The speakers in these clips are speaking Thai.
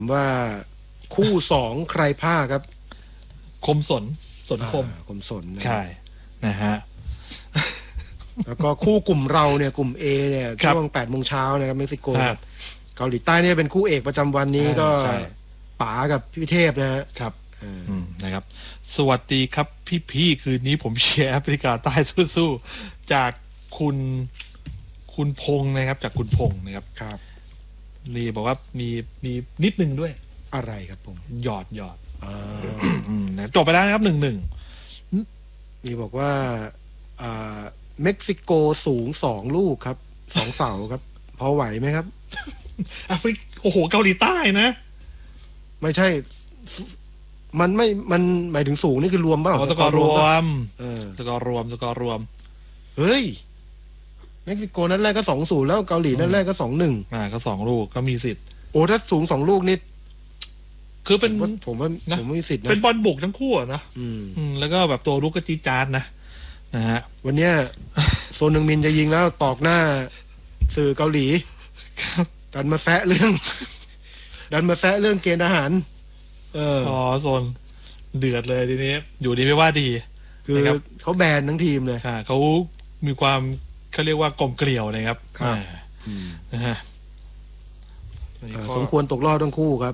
ว่าคู่2ใครพลาดครับคมสนคมสนใช่นะฮะแล้วก็คู่กลุ่มเราเนี่ยกลุ่ม A เนี่ยช่วง 8 โมงเช้านะครับเม็กซิโกเกาหลีใต้เนี่ยเป็นคู่เอกประจำวันนี้ก็ป๋ากับพี่เทพนะฮะครับนะครับสวัสดีครับพี่คืนนี้ผมเชียร์แอฟริกาใต้สู้ๆจากคุณพงษ์นะครับจากคุณพงษ์นะครับครับลีบอกว่ามีนิดนึงด้วยอะไรครับผมหยอดจบไปแล้วนะครับ1-1 มีบอกว่าเม็กซิโกสูง2ลูกครับ2เสาครับพอไหวไหมครับแอฟริกโอ้โหเกาหลีใต้นะไม่ใช่มันหมายถึงสูงนี่คือรวมเปล่าสกอร์รวมสกอร์รวมเฮ้ยเม็กซิโกนัดแรกก็ 2-0 แล้วเกาหลีนัดแรกก็ 2-1 ก็2ลูกก็มีสิทธิ์โอ้ถ้าสูง2ลูกนี่คือเป็นผมมีสิทธิ์นะเป็นบอลบุกทั้งคู่นะแล้วก็แบบตัวลูกก็จี๊ดจ๊าดนะฮะวันนี้โซนนึงมินจะยิงแล้วตอกหน้าสื่อเกาหลีดันมาแซะเรื่องเกณฑ์อาหารโซนเดือดเลยทีนี้อยู่ดีไม่ว่าดีคือเขาแบนทั้งทีมเลยเขามีความเขาเรียกว่ากลมเกลียวนะครับนะฮะสมควรตกรอบทั้งคู่ครับ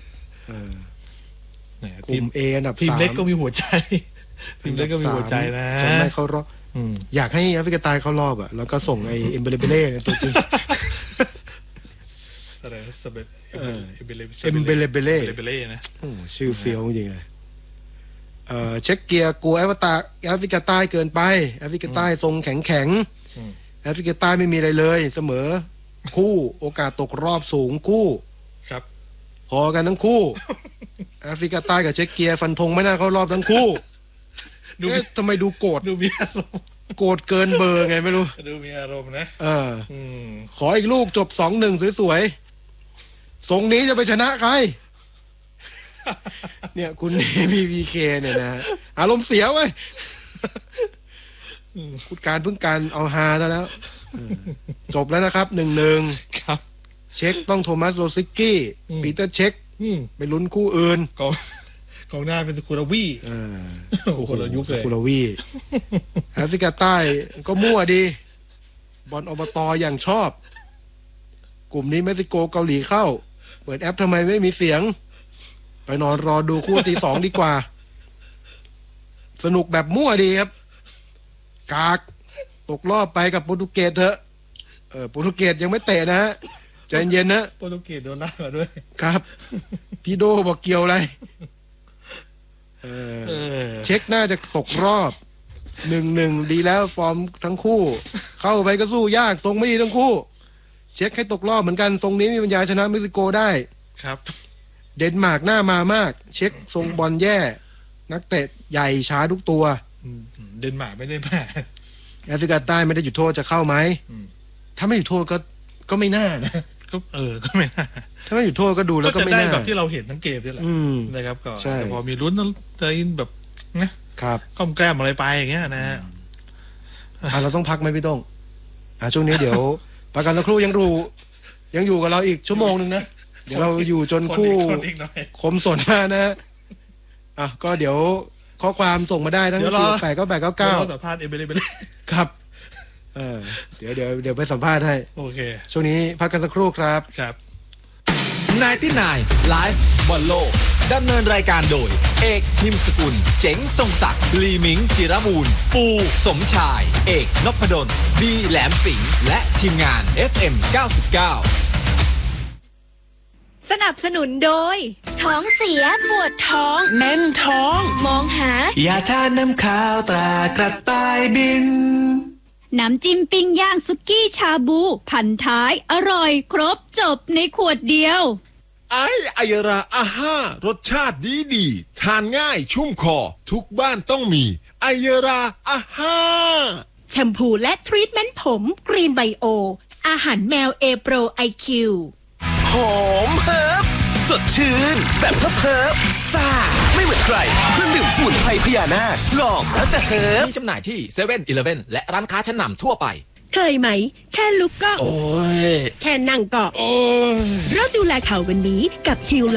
กลุ่ม A อันดับ3 ทีมเล็กก็มีหัวใจทีมเล็กก็มีหัวใจนะจะไม่เข้ารอบอยากให้แอฟริกาใต้เข้ารอบแล้วก็ส่งไอ้เอ็มเบเลเบเล่ตัวจริงอะไรเอ็มเบเลเบเล่นะชื่อเฟี้ยวจริงเลยเช็คเกียร์กลัวแอฟริกาใต้เกินไปแอฟริกาใต้ทรงแข็งแอฟริกาใต้ไม่มีอะไรเลยเสมอคู่โอกาสตกรอบสูงคู่ครับพอกันทั้งคู่แอฟริกาใต้กับเช็คเกียร์ฟันธงไม่น่าเข้ารอบทั้งคู่ทำไมดูโกรธดูมีอารมณ์โกรธเกินเบอร์ไงไม่รู้ดูมีอารมณ์นะขออีกลูกจบ 2-1 สวยๆทรงนี้จะไปชนะใครเนี่ยคุณBBK เนี่ยนะอารมณ์เสียเว้ยคุณการเพิ่งการเอาฮาซะแล้วจบแล้วนะครับ 1-1 ครับเช็คต้องโทมัสโรซิกกี้ปีเตอร์เช็คไปลุ้นคู่อื่นกองหน้าเป็นสกุลวีคนละยุคเลยสกุลวีแอฟริกาใต้ก็มั่วดีบอลอบต.อย่างชอบกลุ่มนี้เม็กซิโกเกาหลีเข้าเปิดแอปทำไมไม่มีเสียงไปนอนรอดูคู่ตี 2ดีกว่าสนุกแบบมั่วดีครับกากตกรอบไปกับโปรตุเกสเถอะโปรตุเกสยังไม่เตะนะฮะใจเย็นนะโปรตุเกสโดนล่ามาด้วยครับพี่โดบอกเกี่ยวอะไรเช็คน่าจะตกรอบ 1-1 ดีแล้วฟอร์มทั้งคู่เข้าไปก็สู้ยากทรงไม่ดีทั้งคู่เช็คให้ตกรอบเหมือนกันทรงนี้มีปัญญาชนะเม็กซิโกได้ครับเดนมาร์กหน้ามามากเช็คทรงบอลแย่นักเตะใหญ่ช้าทุกตัวเดนมาร์กไม่ได้มาแอฟริกาใต้ไม่ได้หยุดโทษจะเข้าไหมถ้าไม่หยุดโทษก็ไม่น่านะก็ไม่น่าถ้าไม่หยุดโทษก็ดูแล้วก็ไม่น่าแบบที่เราเห็นทั้งเกมนี่แหละนะครับก็แต่พอมีลุ้นจะยินแบบนะครับก้มแกล้มอะไรไปอย่างเงี้ยนะฮะเราต้องพักไหมพี่ต้องช่วงนี้เดี๋ยวประกันสักครู่ยังอยู่กับเราอีกชั่วโมงนึงนะเดี๋ยวเราอยู่จนคู่คมสนมานะก็เดี๋ยวข้อความส่งมาได้ทั้ง89899 สัมภาษณ์เอเบเลครับเดี๋ยวไปสัมภาษณ์ให้โอเคช่วงนี้พักกันสักครู่ครับครับ 99 Live บอลโลกดำเนินรายการโดยเอกพิมพ์สกุลเจ๋งทรงศักดิ์ลีมิงจิรบูรณ์ปูสมชายเอกนพดลดีแหลมสิงห์และทีมงาน FM 99 สนับสนุนโดยท้องเสียปวดท้องแน่นท้องมองหายาทาน้ำขาวตรากระต่ายบินน้ำจิ้มปิ้งย่างสุกี้ชาบูพันท้ายอร่อยครบจบในขวดเดียวไอราอาห้ารสชาติดีทานง่ายชุ่มคอทุกบ้านต้องมีไอราอาห้าแชมพูและทรีทเมนต์ผมกรีนไบโออาหารแมวเอโปรไอคิวหอมเฮิร์บสดชื่นแบบเฮิร์บซ่าไม่เหมือนใครเครื่องดื่มสมุนไพรพญานาคลองแล้วจะเฮิร์บมีจำหน่ายที่7-Eleven และร้านค้าชั้นนำทั่วไปเคยไหมแค่ลุกก็โอ้ยแค่นั่งก็โอ้ยเริ่มดูแลเข่าวันนี้กับฮิว